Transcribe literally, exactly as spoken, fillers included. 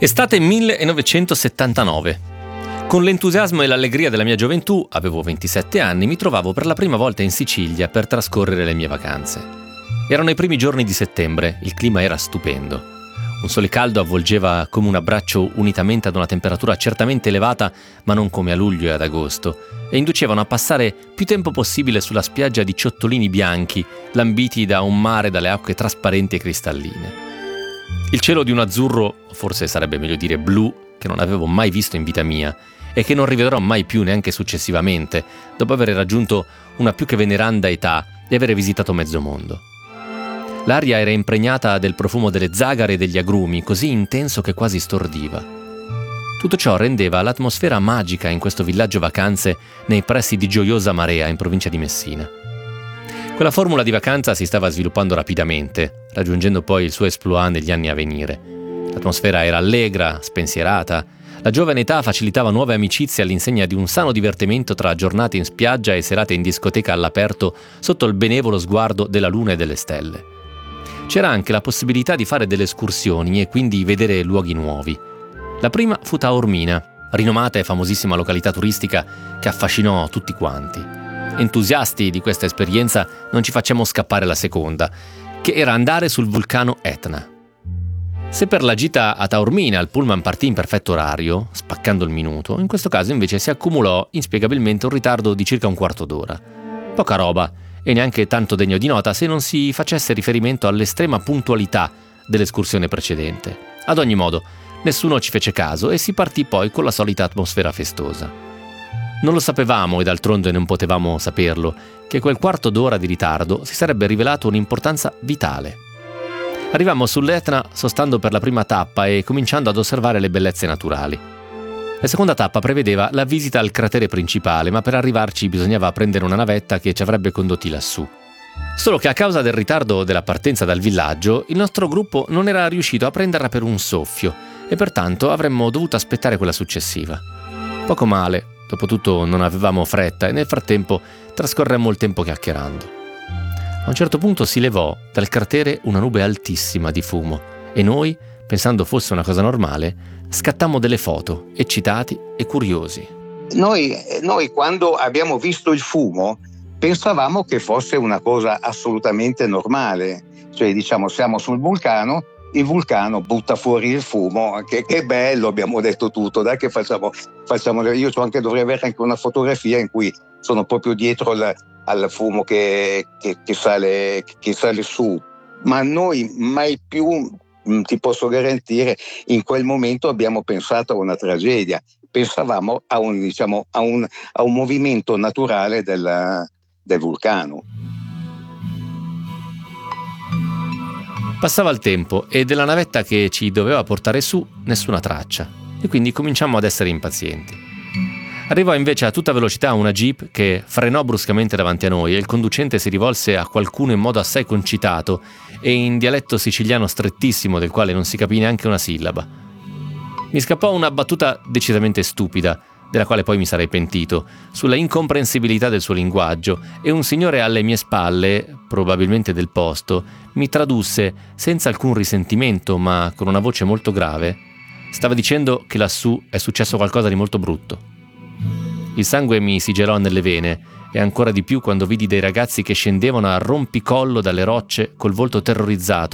Estate millenovecentosettantanove. Con l'entusiasmo e l'allegria della mia gioventù, avevo ventisette anni, mi trovavo per la prima volta in Sicilia per trascorrere le mie vacanze. Erano i primi giorni di settembre, il clima era stupendo. Un sole caldo avvolgeva come un abbraccio unitamente ad una temperatura certamente elevata, ma non come a luglio e ad agosto, e inducevano a passare più tempo possibile sulla spiaggia di ciottolini bianchi, lambiti da un mare dalle acque trasparenti e cristalline. Il cielo di un azzurro, o forse sarebbe meglio dire blu, che non avevo mai visto in vita mia e che non rivedrò mai più neanche successivamente, dopo aver raggiunto una più che veneranda età e avere visitato mezzo mondo. L'aria era impregnata del profumo delle zagare e degli agrumi, così intenso che quasi stordiva. Tutto ciò rendeva l'atmosfera magica in questo villaggio vacanze nei pressi di Gioiosa Marea, in provincia di Messina. Quella formula di vacanza si stava sviluppando rapidamente, raggiungendo poi il suo exploit negli anni a venire. L'atmosfera era allegra, spensierata. La giovane età facilitava nuove amicizie all'insegna di un sano divertimento tra giornate in spiaggia e serate in discoteca all'aperto sotto il benevolo sguardo della luna e delle stelle. C'era anche la possibilità di fare delle escursioni e quindi vedere luoghi nuovi. La prima fu Taormina, rinomata e famosissima località turistica che affascinò tutti quanti. Entusiasti di questa esperienza non ci facciamo scappare la seconda, che era andare sul vulcano Etna. Se per la gita a Taormina il pullman partì in perfetto orario, spaccando il minuto, in questo caso invece si accumulò inspiegabilmente un ritardo di circa un quarto d'ora. Poca roba, e neanche tanto degno di nota se non si facesse riferimento all'estrema puntualità dell'escursione precedente. Ad ogni modo, nessuno ci fece caso e si partì poi con la solita atmosfera festosa. Non lo sapevamo, e d'altronde non potevamo saperlo, che quel quarto d'ora di ritardo si sarebbe rivelato un'importanza vitale. Arrivammo sull'Etna sostando per la prima tappa e cominciando ad osservare le bellezze naturali. La seconda tappa prevedeva la visita al cratere principale, ma per arrivarci bisognava prendere una navetta che ci avrebbe condotti lassù. Solo che a causa del ritardo della partenza dal villaggio, il nostro gruppo non era riuscito a prenderla per un soffio e pertanto avremmo dovuto aspettare quella successiva. Poco male, dopotutto non avevamo fretta e nel frattempo trascorremmo il tempo chiacchierando. A un certo punto si levò dal cratere una nube altissima di fumo e noi, pensando fosse una cosa normale, scattammo delle foto, eccitati e curiosi. Noi, noi quando abbiamo visto il fumo pensavamo che fosse una cosa assolutamente normale, cioè diciamo siamo sul vulcano, il vulcano butta fuori il fumo, che, che bello, abbiamo detto tutto, dai che facciamo, facciamo io so anche, dovrei avere anche una fotografia in cui sono proprio dietro al, al fumo che, che, che, sale, che sale su, ma noi mai più, ti posso garantire, in quel momento abbiamo pensato a una tragedia, pensavamo a un, diciamo, a un, a un movimento naturale del, del vulcano. Passava il tempo e della navetta che ci doveva portare su nessuna traccia, e quindi cominciammo ad essere impazienti. Arrivò invece a tutta velocità una jeep che frenò bruscamente davanti a noi e il conducente si rivolse a qualcuno in modo assai concitato e in dialetto siciliano strettissimo del quale non si capì neanche una sillaba. Mi scappò una battuta decisamente stupida, della quale poi mi sarei pentito, sulla incomprensibilità del suo linguaggio, e un signore alle mie spalle, probabilmente del posto, mi tradusse senza alcun risentimento, ma con una voce molto grave. Stava dicendo che lassù è successo qualcosa di molto brutto. Il sangue mi si gelò nelle vene, e ancora di più quando vidi dei ragazzi che scendevano a rompicollo dalle rocce col volto terrorizzato